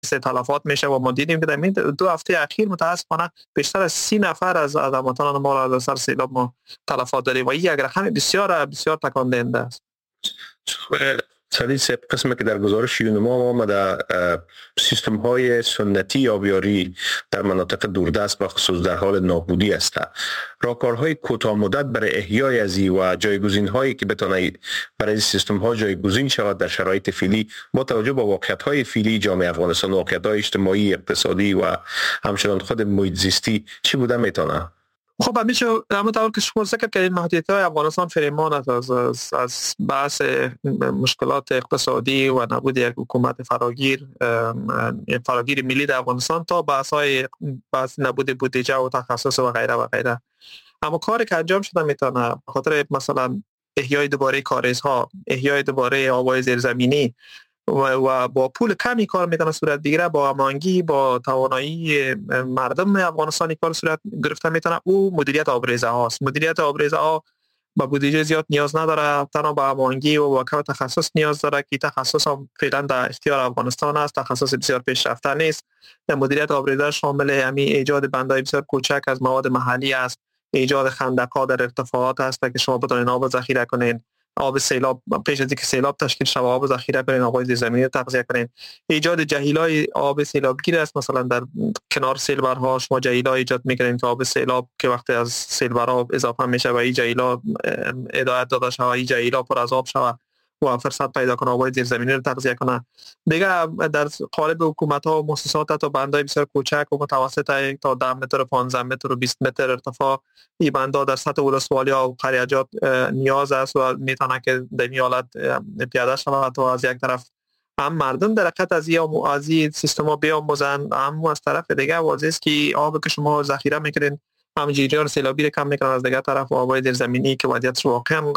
تلفات میشه و ما دیدیم که در این 2 هفته اخیر متاسفانه بیشتر از 30 نفر از هموطنان ما را سر سیلاب ما تلفات داریم و این یک رقم بسیار بسیار تکان دهنده است. سعید صاحب، قسمی که در گزارش یونما آمده سیستم های سنتی آبیاری در مناطق دوردست و خصوص در حال نابودی است. راهکارهای کوتاه مدت برای احیای از این و جایگزین هایی که بتونه برای سیستم ها جایگزین شود در شرایط فعلی با توجه به واقعیت های فعلی جامعه افغانستان، واقعیت های اجتماعی، اقتصادی و همچنان خود محیط زیستی چی بوده میتونه؟ خب همیشه همونطور که شما ذکر کردید محدودیت‌های افغانستان فریمان است از بحث مشکلات اقتصادی و نبود یک حکومت فراگیر ملی در افغانستان تا بحث نبود بودجه و تخصص و غیره و غیره. اما کاری که انجام شده میتونه به خاطر مثلا احیای دوباره کاریزها، احیای دوباره آب‌های زیرزمینی و با پول کمی کار میتونه صورت بگیره، با هماهنگی با توانایی مردم افغانستانی کار صورت گرفته میتونه. او مدیریت آبریزه هاست. مدیریت آبریزه ها با بودجه زیاد نیاز نداره، تنها با هماهنگی و کم تخصص نیاز داره که تخصص هم فعلا در اختیار افغانستان است. تخصص بسیار پیشرفته نیست. مدیریت آبریزه شامل همین ایجاد بندهای بسیار کوچک از مواد محلی است، ایجاد خندق‌ها در ارتفاعات است که شما بتونید آب ذخیره کنین، آب سیلاب پیش از اینکه سیلاب تشکیل شود آب ذخیره کنین، آب‌های زیرزمینی تغذیه کنین. ایجاد جهیلای آب سیلابگیر است، مثلا در کنار سیلبرها شما جهیلا ایجاد میکنین که آب سیلاب که وقتی از سیلبرها اضافه میشه و این جهیلا هدایت داده شود این جهیلا پر از آب شود و فرصت پیدا کنه آب‌های زیرزمینی رو تغذیه کنه. دیگه در قالب حکومت‌ها و مؤسسات تا بندهای بسیار کوچک و متوسط تا 10 متر و 15 متر و 20 متر ارتفاع این بندها در سطح ولسوالی‌ها و قریه‌جات نیاز است و میتونه که در این حالت پیاده شود و از یک طرف هم مردم در حقیقت از این سیستم‌ها بیاموزن، هم از طرف دیگه واضحه است که آب که شما ذخیره می‌کنین هم جریان سیلابی رو کم می‌کنه، از دیگه طرف آب‌های زیرزمینی که وضعیتش واقعا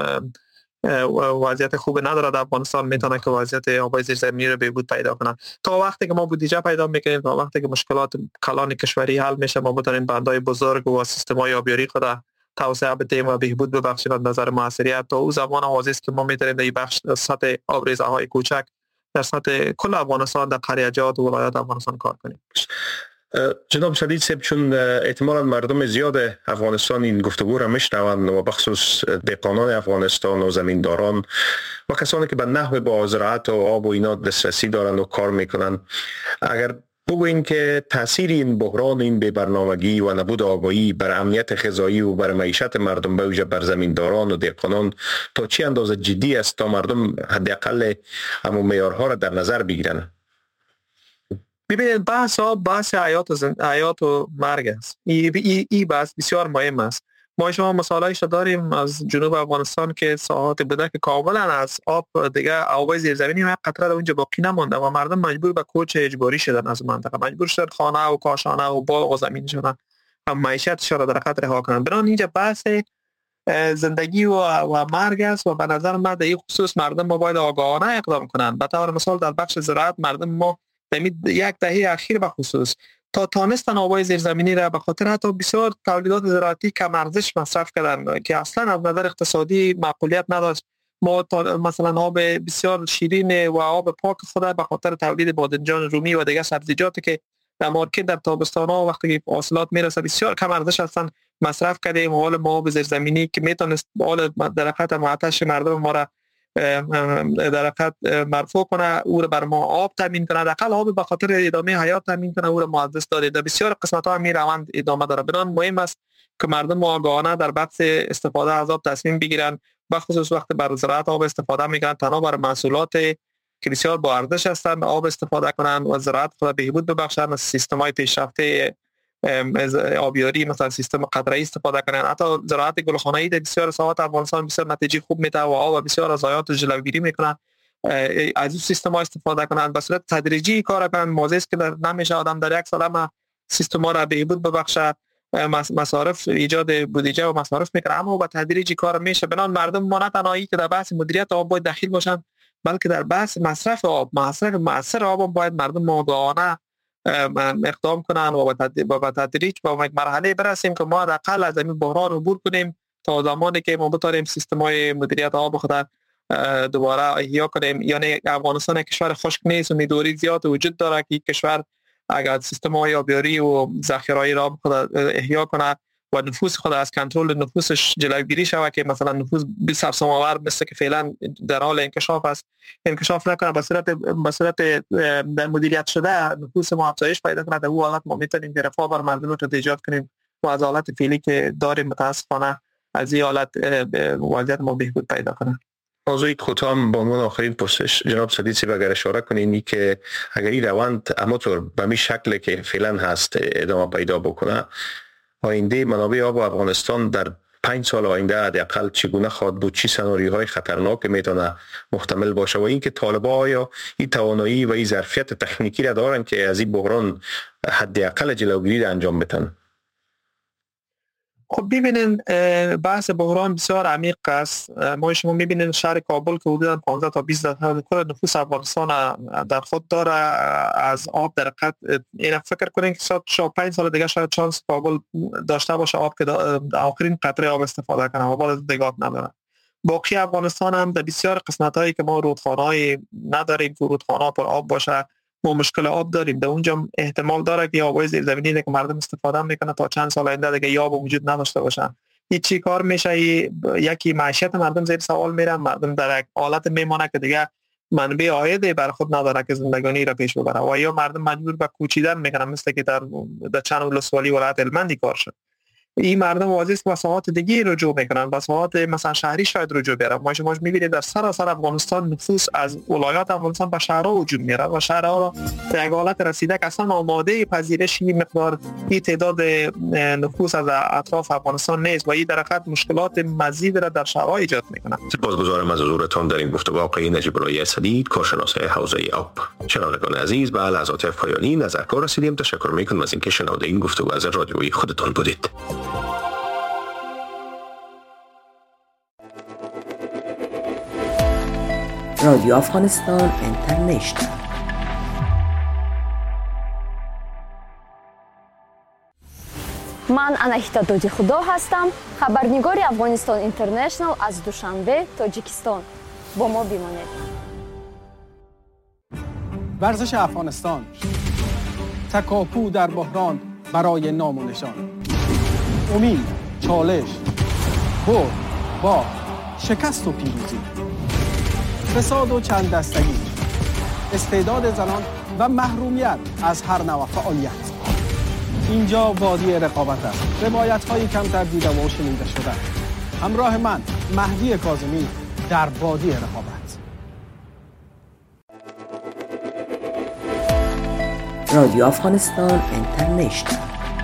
وضعیت خوب نداره در افغانستان میتونه که وضعیت آب‌های زیرزمینی رو بهبود پیدا کنه. تا وقتی که ما بودجه پیدا میکنیم، تا وقتی که مشکلات کلان کشوری حل میشه، ما بتونیم بندهای بزرگ و سیستم‌های آبیاری خود توسعه بدیم و بهبود ببخشیم از نظر موثریت. تا اون زمان واضح است که ما میتونیم در این بخش سطح آبریزه‌های کوچک در سطح کل افغانستان در قریه‌جات و ولایات افغانستان کار کنیم. جناب سعید صاحب، چون احتمالاً مردم زیاد افغانستان این گفتگو را میشنوند و بخصوص دهقانان افغانستان و زمینداران و کسانی که به نحو با زراعت و آب و اینا دسترسی دارند و کار میکنند، اگر بگوین که تاثیر این بحران، این بی‌برنامگی و نبود آگاهی بر امنیت غذایی و بر معیشت مردم به ویژه بر زمینداران و دهقانان تا چه اندازه جدی است تا مردم حداقل همون معیارها را در نظر بگیرند؟ ببینید بحث حیات و مرگ است. این بحث بسیار مهم است. ما شما مثالایش داریم از جنوب افغانستان که ساحات بوده که کاملا از آب دیگه آبای زیرزمینی و قطره اونجا باقی نمونده و مردم مجبور به کوچ اجباری شدن از منطقه، مجبور شدن خانه و کاشانه و باغ و زمین شدن و معیشتشان را در خطر رها کنند. برای اینجا بحث زندگی و مرگ است و به نظر من در این خصوص مردم ما باید آگاهانه اقدام کنند. به طور مثال در بخش زراعت مردم ما یک دهه اخیر به خصوص تا تانستن آبای زیرزمینی را به خاطر حتی بسیار تولیدات زراعتی کم ارزش مصرف کردن که اصلا از نظر اقتصادی معقولیت نداشت. ما مثلا آب بسیار شیرین و آب پاک خود به خاطر تولید بادنجان رومی و دیگر سبزیجاتی که در مارکت در تابستان‌ها وقتی حاصلات میرسه بسیار کم ارزش هستن مصرف کردیم. حال ما آب زیرزمینی که میتونست حال در حقیقت معطش مردم ما را در حقیقت مرفوع کنه، او را بر ما آب تامین کنه، حداقل آب به خاطر ادامه حیات تامین کنه، او را مهندس دارید. در بسیار قسمت‌ها هم روند ادامه داره. بنابراین مهم است که مردم آگاهانه در بحث استفاده از آب تصمیم بگیرن، بخصوص وقتی بر زراعت آب استفاده میکنن تنها بر محصولات که بسیار با ارزش هستند آب استفاده کنن و زراعت خود بهبود ببخشن، از سیستم‌های پیشرفته آبیاری مثلا سیستم قطره‌ای استفاده کنن. حتی زراعت گلخانه‌ای در بسیار ساحات افغانستان بسیار نتیجه خوب میده و آب بسیار از ضایعات جلوگیری میکنن. از این سیستم‌ها استفاده کنن، به صورت تدریجی کار کنن. موضوعی است که نمیشه آدم در یک سال هم سیستم‌ها را بهبود ببخشه، مصارف ایجاد بودجه و مصارف میکنه، اما با تدریجی کار میشه. بنان مردم ما نه تنهایی که در بحث مدیریت آب باید دخیل باشن، بلکه در بحث مصرف آب، مصرف مؤثر آب باید مردم آگاهانه اقدام کنن و با تدریج با یک مرحله برسیم که ما حداقل از این بحران عبور کنیم تا زمانی که ما بتونیم سیستم‌های مدیریت آب خود دوباره احیا کنیم. یعنی افغانستان کشور خشک نیست و میدوری زیاد وجود داره که کشور اگر سیستم های آبیاری و ذخیره‌ای را خود احیا کنه و نفوس خود از کنترل نفوسش جلوگیری شود که مثلا نفوس سرسام‌آور مثل که فعلا در حال انکشاف است انکشاف نکنه به صورت در مدیریت شده نفوس ما افزایش پیدا کنه. در اون حالت ما میتونیم رفاه بر مردم رو ایجاد کنیم و از حالت فعلی که داریم متاسفانه از این حالت وضعیت ما بهبود پیدا کنه. موضوع کوتاه با عنوان آخرین پرسش جناب سدیسی اگر اشاره کنین که اگر این روند همونطور به می شکل که فعلا هست ادامه پیدا بکنه، آینده منابع آب افغانستان در 5 سال آینده حداقل چگونه خواهد بود؟ چی سناریوهای خطرناک میتونه محتمل باشه و اینکه طالبان آیا این توانایی و این ظرفیت تکنیکی را دارن که از این بحران حداقل جلوگیری را انجام بدن؟ خب ببینین بحث بحران بسیار عمیق است. ما شما میبینین شهر کابل که حدود 15 تا 20 درصد نفوس افغانستان در خود داره از آب در حقیقت این فکر کنین که شاید 5 سال دیگه شاید چانس کابل داشته باشه آب که آخرین قطره آب استفاده کنه و باز دیگه نداره. باقی افغانستان هم در بسیار قسمت‌هایی که ما رودخانه‌ای نداریم که رودخانه‌ها پر آب باشه ما مشکل آب داریم. در اونجا احتمال داره که آبای زیرزمینی که مردم استفاده میکنه تا چند سال آینده دیگه یا آب وجود نداشته باشه. این چی کار میشه؟ یکی معیشت مردم زیر سوال میره، مردم در یک حالت میمونه که دیگه منبع عایدی بر خود نداره که زندگانی را پیش ببره و یا مردم مجبور به کوچیدن میکنن مثل که در چند ولسوالی ولایت هلمند کار شد. این مردم واضحه است که به ساحات دیگه رجوع میکنن، به ساحات مثلا شهری شاید رجوع بیارن. ما میبینید در سراسر افغانستان نفوس از ولایات افغانستان به شهرها هجوم میاره و شهرها را در یک حالت رسیده که اصلا آماده پذیرش این مقدار این تعداد نفوس از اطراف افغانستان نیست و این در حقیقت مشکلات مزید را در شهرها ایجاد میکنه. سپاسگزارم از حضورتان در این گفتگو آقای نجیب الله سدید، کارشناس حوزه آب. شنوندگان عزیز، به لحظات پایانی نظرکار رسیدیم. تشکر میکنم از اینکه شنونده این گفتگو از رادیویی خودتان بودید. رادیو افغانستان اینترنشنال. من اناهیتا دودی خدا هستم، خبرنگار افغانستان اینترنشنال از دوشنبه تاجیکستان. با ما بمانید. ورزش افغانستان، تکاپو در بحران برای نام و نشان، امید، چالش، برد، باخت، شکست و پیروزی، فساد و چند دستگی، استعداد زنان و محرومیت از هر نوع فعالیت. اینجا وادی رقابت است. روایت‌های کمتر دیده و شنیده شده. همراه من مهدی کاظمی در وادی رقابت. رادیو افغانستان اینترنشنال.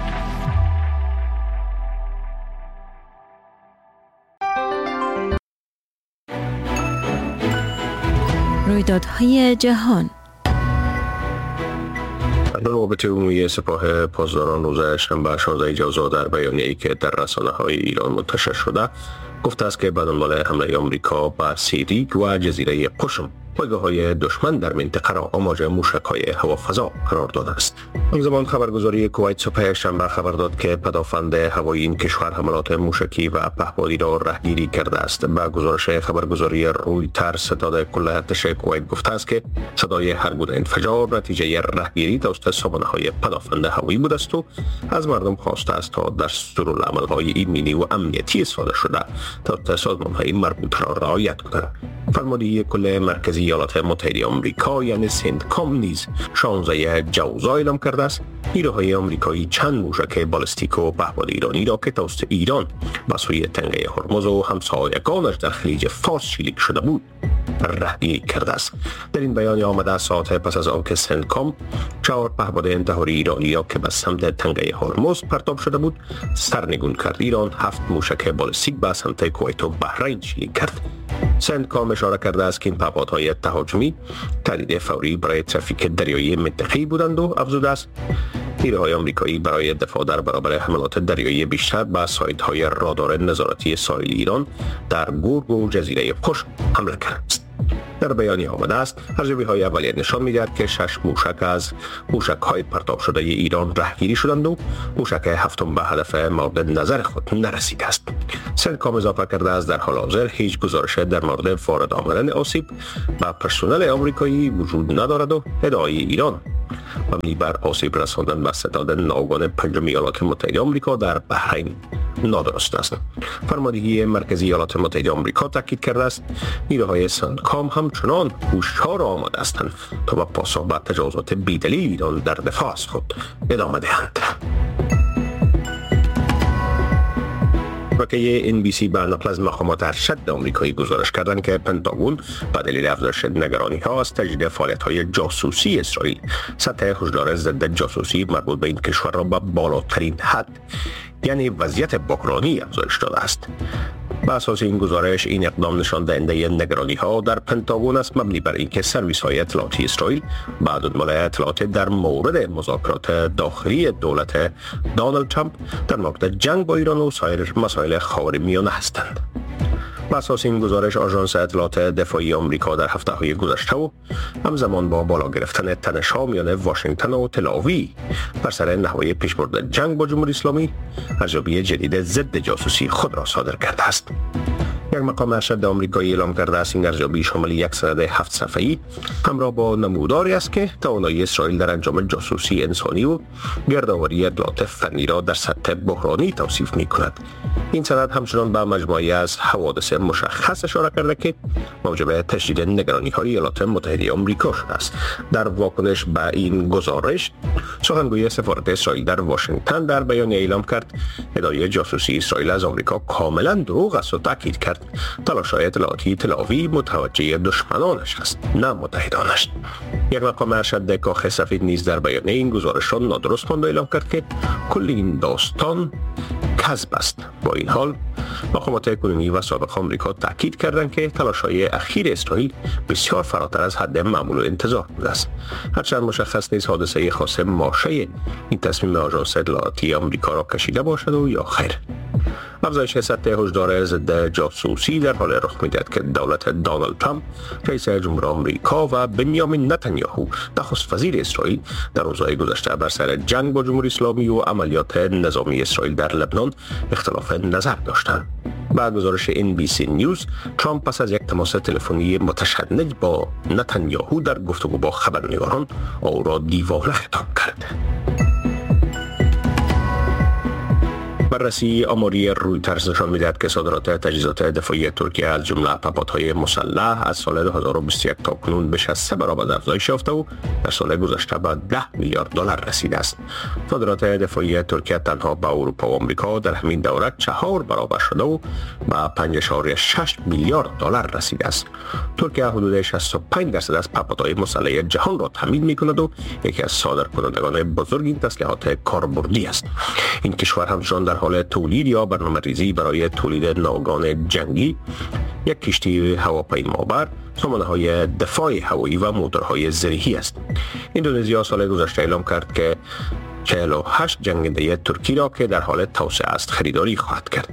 رویدادهای جهان. رابطه عمومی سپاه پاسداران روز شنبه 16 جوزا در بیانیه‌ای که در رسانه‌های ایران منتشر شده گفته است که به دنبال حمله آمریکا به سیریک و جزیره قشم پایگاه‌های دشمن در منطقه را آماج موشک‌های هوافضا قرار داده است. همزمان خبرگزاری کویت صبح شنبه خبر داد که پدافند هوایی این کشور حملات موشکی و پهپادی را رهگیری کرده است. با گزارش خبرگزاری رویترز ستاد کل ارتش کویت گفته است که صدای هر گونه انفجار نتیجه رهگیری توسط سامانه‌های پدافند هوایی بوده است و از مردم خواسته است تا دستورالعمل‌های ایمنی و امنیتی صادر شده توسط سازمان‌های مربوطه را رعایت کنند. فرمانده کل مرکزی ایالات متحده آمریکا یعنی سنتکام نیز 16 جوزا اعلام کرده است نیروهای آمریکایی چند موشک بالستیک و پهپاد ایرانی را که توسط ایران به سوی تنگه هرمز و همسایگانش در خلیج فارس شلیک شده بود رهگیری کرده است. در این بیانیه آمده ساعت پس از آنکه سنتکام 4 پهپاد انتحاری ایرانی را که به سمت تنگه هرمز پرتاب شده بود سرنگون کرد. ایران 7 موشک بالستیک به سمت کویت و بحرین شلیک کرد. سنتکام اشاره کرده است که این پهپادهای تهاجمی تهدید فوری برای ترافیک دریایی منطقه‌ای بودند و افزوده است نیروهای آمریکایی برای دفاع در برابر حملات دریایی بیشتر به سایت‌های رادار نظارتی ساحلی ایران در گورگ و جزیره قشم حمله کرده است. در بیانیه آمده است ارزیابی‌های اولیه نشان می‌دهد که 6 موشک از موشک‌های پرتاب شده ایران رهگیری شدند و موشک هفتم به هدف مورد نظر خود نرسیده است. سنتکام اضافه کرده است در حال حاضر هیچ گزارش در مورد وارد آمدن آسیب به پرسنل آمریکایی وجود ندارد و ادعای ایران مبنی بر آسیب رساندن به ستاد ناوگان پنجم ایالات متحده آمریکا در بحرین نادرست است. فرماندهی مرکزی ایالات متحده آمریکا تاکید کرده است نیروهای سنتکام همچنان هوشیار آمده هستند تا به پاسخ به تجاوزات بی‌دلیل ایران در دفاع از خود ادامه دهند. شبکه NBC به نقل از مقامات ارشد آمریکایی گزارش کردند که پنتاگون به دلیل افزایش نگرانی‌ها از تجدید فعالیت‌های جاسوسی اسرائیل سطح هشدار ضد جاسوسی مربوط به این کشور را به بالاترین حد یعنی وضعیت بحرانی افزایش داده است. به اساس این گزارش این اقدام نشان دهنده نگرانی‌ها در پنتاگون است مبنی بر اینکه سرویس‌های اطلاعاتی اسرائیل بعد از مطالعه اطلاعات در مورد مذاکرات داخلی دولت دونالد ترامپ در مورد جنگ با ایران و سایر مسائل خاورمیانه هستند. بر اساس این گزارش آژانس اطلاعات دفاعی آمریکا در هفته‌های گذشته و همزمان با بالا گرفتن تنش‌ها میان واشنگتن و تل‌آویو بر سر نحوه پیشبرد جنگ با جمهوری اسلامی ارزیابی جدید ضد جاسوسی خود را صادر کرده است. یک مقام ارشد آمریکایی اعلام کرده است این ارزیابی شامل یک سند 7 صفحه‌ای همراه با نموداری است که توانایی اسرائیل در انجام جاسوسی انسانی و گردآوری اطلاعات فنی را در سطح بحرانی توصیف می‌کند. این سند همچنان به مجموعه‌ای از حوادث مشخص اشاره کرده که موجب تشدید نگرانی‌های ایالات متحده آمریکا شده است. در واکنش به این گزارش سخنگوی سفارت اسرائیل در واشنگتن در بیانیه اعلام کرد ادعای جاسوسی اسرائیل از آمریکا کاملا دروغ است و تاکید کرد تلاش‌های اطلاعاتی تل‌آویو متوجه دشمنانش است نه متحدانش. یک مقام ارشد کاخ سفید نیز در بیانیه این گزارش را نادرست خواند و اعلام کرد که کل این داستان کذب است. با این حال مقامات کنونی و سابق آمریکا تاکید کردند که تلاش‌های اخیر اسرائیل بسیار فراتر از حد معمول و انتظار بوده است. هرچند مشخص نیست حادثه خاص ماشه این تصمیم آژانس اطلاعاتی آمریکا را کشیده باشد و یا خیر. افزایش سطح هشدار ضد جاسوسی در حال رخ می‌دهد که دولت دونالد ترامپ رئیس جمهور آمریکا و بنیامین نتانیاهو نخست وزیر اسرائیل در روزهای گذشته بر سر جنگ با جمهوری اسلامی و عملیات نظامی اسرائیل در لبنان اختلاف نظر داشتند. بعد گزارش NBC نیوز ترامپ پس از یک تماس تلفنی متشنج با نتانیاهو در گفتگو با خبرنگاران او را دیوانه خطاب کرد. بررسی آماری رویترز نشان می‌دهد که صادرات تجهیزات دفاعی ترکیه از جمله پهپادهای مسلح از سال 2021 تا کنون بیش از 3 برابر افزایش یافته و در سال گذشته به 10 میلیارد دلار رسیده است. صادرات دفاعی ترکیه تنها به اروپا و آمریکا در همین دوره 4 برابر شده و به 5.6 میلیارد دلار رسیده است. ترکیه حدود 65% از پهپادهای مسلح جهان را تامین می‌کند و یکی از صادرکنندگان بزرگ این تسلیحات کاربردی است. این کشور همچنان در حال تولید یا برنامه‌ریزی برای تولید ناوگان جنگی، یک کشتی هواپیمابر، سامانه‌های دفاع هوایی و موتورهای زرهی است. اندونزیا سال گذشته اعلام کرد که 48 جنگنده ترکی را که در حال توسعه است خریداری خواهد کرد.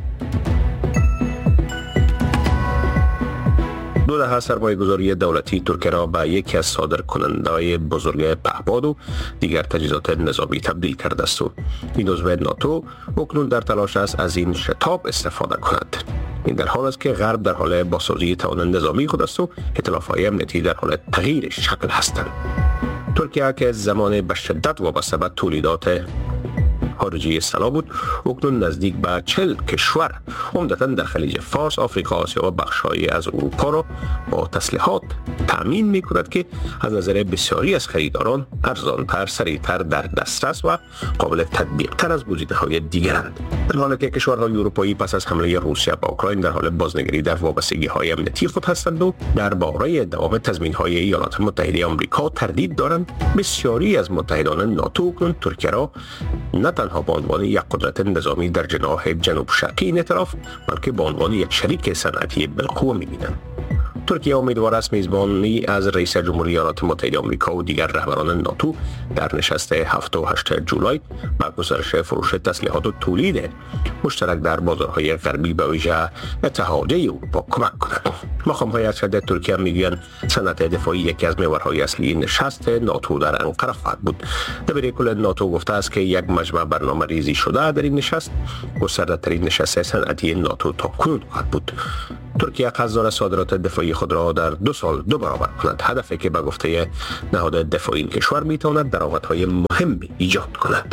2 دهه سرمایه‌گذاری دولتی ترکیه را به یکی از صادرکننده‌های بزرگ پهپاد و دیگر تجهیزات نظامی تبدیل کرده است و این عضو ناتو اکنون در تلاش است از این شتاب استفاده کند. این در حال است که غرب در حال بازسازی توان نظامی خود است و ائتلاف‌های امنیتی در حال تغییر شکل هستند. ترکیه که زمان به شدت وابسته به تولیدات خارجی سلا بود اکنون نزدیک به 40 کشور عمدتاً در خلیج فارس، آفریقا، آسیا و بخش‌هایی از اروپا را با تسلیحات تأمین می‌کند که از نظر بسیاری از خریداران ارزان‌تر، سریع‌تر در دسترس و قابل تطبیق‌تر از گزینه‌های دیگرند. در حالی که کشورهای اروپایی پس از حمله روسیه به اوکراین در حال بازنگری در وابستگی‌های امنیتی خود هستند و درباره دوام تضمین‌های ایالات متحده آمریکا تردید دارند، بسیاری از متحدان ناتو اکنون ترکیه را نه تنها به عنوان یک قدرت نظامی در جناح جنوب شرقی این ائتلاف بلکه به عنوان یک شریک صنعتی بالقوه می‌بینند. ترکیه امیدوار است میزبانی از رئیس جمهوری ایالات متحده آمریکا و دیگر رهبران ناتو در نشست 7 و 8 جولای با گسترش فروش تسلیحات و تولید مشترک در بازارهای غربی به ویژه اتحادیه اروپا کمک کند. مقام‌های ارشد ترکیه میگویند صنعت دفاعی یکی از محورهای اصلی نشست ناتو در انقره خواهد بود. دبیر کل ناتو گفته است که یک مجمع برنامه‌ریزی شده در این نشست گسترده‌ترین نشست صنعتی ناتو تا کنون خواهد بود. ترکیه قصد دارد صادرات دفاعی خود را در 2 سال 2 برابر کند، هدفی که به گفته نهاد دفاعی این کشور میتواند درآمدهای مهمی ایجاد کند.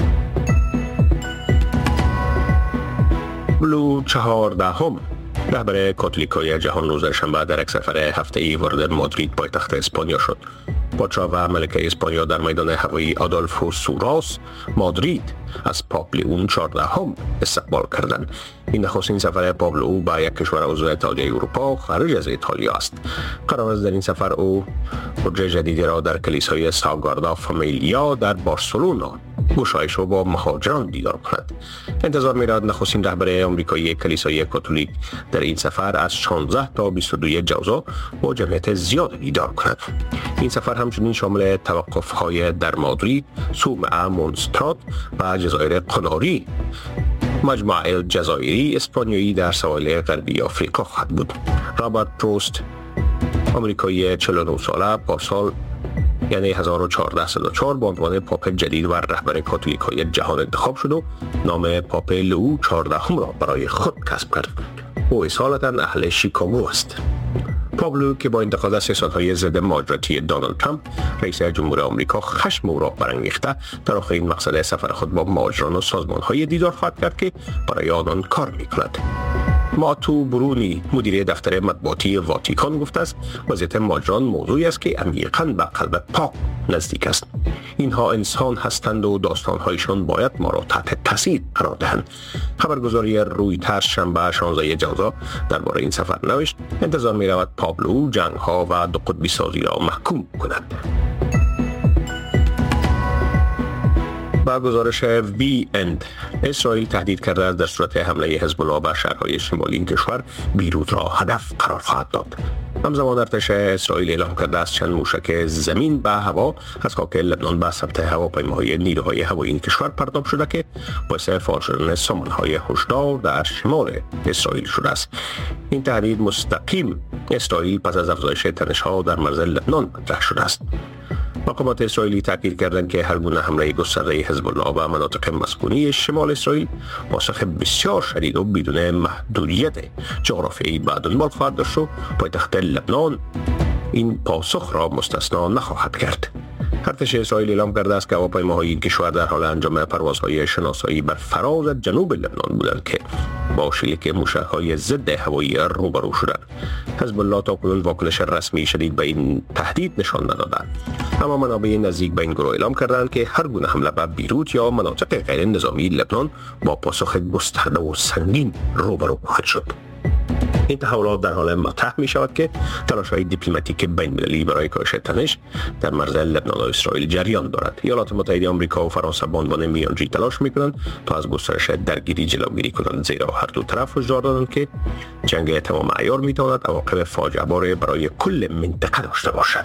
بلو 14 رهبر کاتولیکای جهان روز شنبه در یک سفر هفته‌ای وارد مادرید پایتخت اسپانیا شد. پادشاه و ملکه اسپانیا در میدان هوایی آدولفو سوراس مادرید از پاپ لیون 14 استقبال کردند. این نخستین سفر پاپ لیون به یک کشور عضو اتحادیه اروپا خارج از ایتالیا است. قرار است در این سفر او برج جدیدی را در کلیسای ساگراردا فامیلیا در بارسلونا گشایش و با مهاجران دیدار کند. انتظار می‌رود نخستین رهبر آمریکایی کلیسای کاتولیک در این سفر از 16 تا 22 جوزا با جمعیت زیاد دیدار کند. این سفر همچنین شامل توقف‌های در مادرید، صومعه، مونسترات و جزایر قناری، مجمع الجزایری اسپانیایی در سواحل غربی آفریقا خواهد بود. رابرت پروست آمریکایی 49 ساله پارسال یعنی 1404 به عنوان پاپ جدید و رهبر کاتولیکای جهان انتخاب شد و نام پاپ لئو 14 را برای خود کسب کرد. او اصالتاً اهل شیکاگو است. پاپ لئو که با انتقاد از سیاست‌های ضد مهاجرتی دونالد ترامپ رئیس جمهور آمریکا خشم او را برانگیخته در آخرین مقصد سفر خود با مهاجران و سازمان‌های دیدار خواهد کرد که برای آنان کار می‌کند. ماتو برونی مدیر دفتر مطبوعاتی واتیکان گفته است وضعیت مهاجران موضوعی است که عمیقاً به قلب پاپ نزدیک است. اینها انسان هستند و داستان‌هایشان باید ما را تحت تاثیر قرار دهند. خبرگزاری رویترز شنبه 16 جوزا درباره این سفر نوشت انتظار می‌رود پاپ لئو جنگ‌ها و دو قطبی سازی را محکوم کند. با گزارش وی اند اسرائیل تهدید کرده است در صورت حمله حزب الله بر شهرهای شمالی این کشور بیروت را هدف قرار خواهد داد. همزمان ارتش اسرائیل اعلام کرده است چند موشک زمین به هوا از خاک لبنان به سمت هواپیماهای نیروهای هوایی این کشور پرتاب شده که باعث فعال شدن سامانهای هشدار در شمال اسرائیل شده است. این تهدید مستقیم اسرائیل پس از افزایش تنش‌ها در مرز لبنان مطرح شده است. مقامات اسرائیلی تاکید کردند که هر گونه حمله گسترده حزب الله به مناطق مسکونی شمال اسرائیل پاسخ بسیار شدید و بدون محدودیت جغرافیایی به دنبال خواهد داشت و پایتخت لبنان این پاسخ را مستثنا نخواهد کرد. ارتش اسرائیل اعلام کرده است که هواپیماهای این کشور در حال انجام پروازهای شناسایی بر فراز جنوب لبنان بودند که با شلیک موشک‌های ضد هوایی روبرو شدند. حزب الله تاکنون واکنش رسمی شدید به این تهدید نشان ندادند، اما منابع نزدیک به این گروه اعلام کردند که هر گونه حمله به بیروت یا مناطق غیر نظامی لبنان با پاسخ گسترده و سنگین روبرو خواهد شد. این تحولات در حال مطرح می شود که تلاش‌های دیپلماتیک بین‌المللی برای کاهش تنش در مرز لبنان و اسرائیل جریان دارد. ایالات متحده آمریکا و فرانسه به عنوان میانجی تلاش می‌کنند تا از گسترش درگیری جلوگیری کنند، زیرا هر دو طرف هشدار دادند که جنگ تمام عیار می‌تواند عواقب فاجعه بار برای کل منطقه داشته باشد.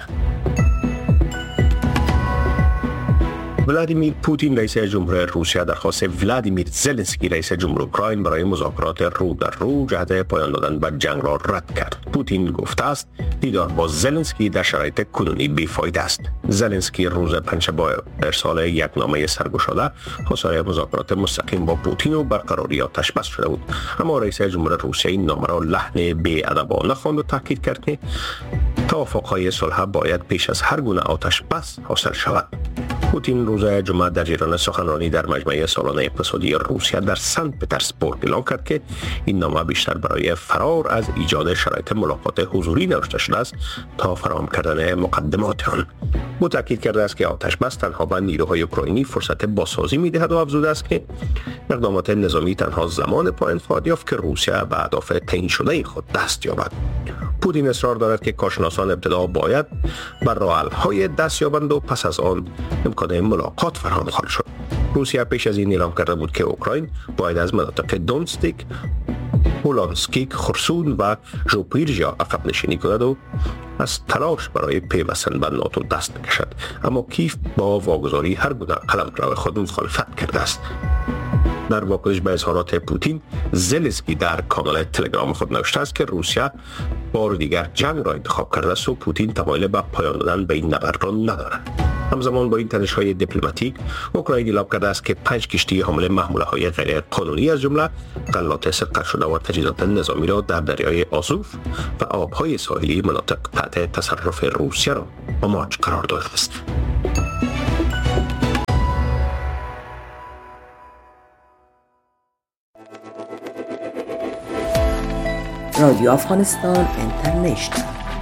ولادیمیر پوتین رئیس جمهور روسیه درخواست ولادیمیر زلنسکی رئیس جمهور اوکراین برای مذاکرات رو در رو جهت پایان دادن به جنگ را رد کرد. پوتین گفته است دیدار با زلنسکی در شرایط کنونی بیفایده است. زلنسکی روز پنجشنبه با ارسال یک نامه سرگشاده خواستار مذاکرات مستقیم با پوتین و برقراری آتش بس شده بود، اما رئیس جمهور روسیه این نامه را لحن بی‌ادبانه خواند و تاکید کرد که توافق‌های صلح باید پیش از هر گونه آتش بس حاصل شود. پوتین روز جمعه در جریان سخنرانی در مجمع سالانه اقتصادی روسیه در سنت پترزبورگ اعلام کرد که این نامه بیشتر برای فرار از ایجاد شرایط ملاقات حضوری نوشته شده است تا فراهم کردن مقدمات آن. او تاکید کرده است که آتش بس تنها به نیروهای اوکراینی فرصت بازسازی می‌دهد و افزوده است که اقدامات نظامی تنها زمان پایان خواهد یافت که روسیه به اهداف تعیین شده خود دست یابد. پوتین اصرار دارد که کارشناسان ابتدا باید بر راه‌حل‌های دست یابند و پس از آن امکان ملاقات فراهم خواهد شد. روسیه پیش از این اعلام کرده بود که اوکراین باید از مناطق دونستیک پولانسکی خرسون و ژوپیرژیا عقب نشینی کند و از تلاش برای پیوستن به ناتو دست بکشد، اما کیف با واگذاری هر گونه قلمرو خود مخالفت کرده است. در واکنش به اظهارات پوتین، زلنسکی در کانال تلگرام خود نوشته است که روسیه بار دیگر جنگ را انتخاب کرده است و پوتین تمایل به پایان دادن به این نبرد را ندارد. همزمان با این تنش‌های دیپلماتیک، اوکراین اعلام کرده است که 5 کشتی حامل محموله‌های غیر قانونی از جمله غلات سرقت شده و تجهیزات نظامی را در دریای آزوف و آب‌های ساحلی مناطق تحت تصرف روسیه را آماج قرار داده است. رادیو افغانستان اینترنشنال.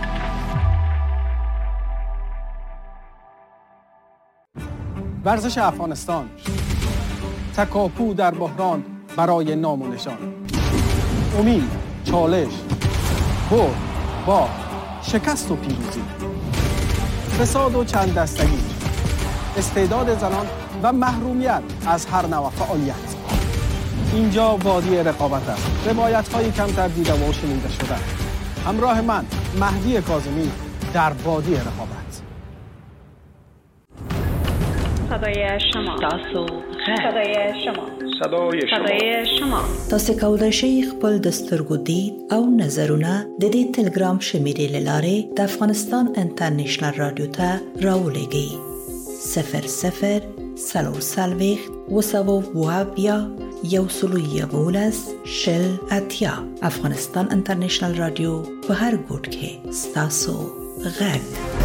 ورزش افغانستان، تکاپو در بحران برای نام و نشان، امید، چالش، برد، باخت، شکست و پیروزی، فساد و چند دستگی، استعداد زنان و محرومیت از هر نوع فعالیت. اینجا وادی رقابت است. روایت‌های کمتر دیده و شنیده شده. همراه من مهدی کاظمی در وادی رقابت. صدای شما، صدای شما، صدای شما. تاسو کولای شئ خپل د سترګو دید او نظرونه د دې ټلګرام شمیرې له لارې د افغانستان انټرنیشنل رادیو ته راولېږئ. 00 صفر وسو وابیا یو سلو یولس شل اتیا. افغانستان انټرنیشنل رادیو په هر ګوټ کې ستاسو غږ.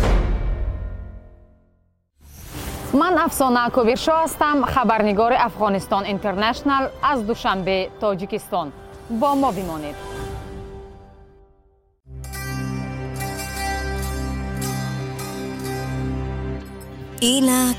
من افسانه کوبیرشا هستم، خبرنگار افغانستان اینترنشنال از دوشنبه تاجیکستان. با ما بمانید. اینا